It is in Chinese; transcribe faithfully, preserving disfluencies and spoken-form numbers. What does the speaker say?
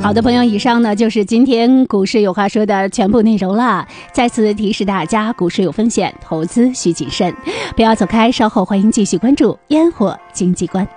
好的朋友，以上呢就是今天股市有话说的全部内容了。再次提示大家，股市有风险，投资需谨慎，不要走开，稍后欢迎继续关注烟火经济观。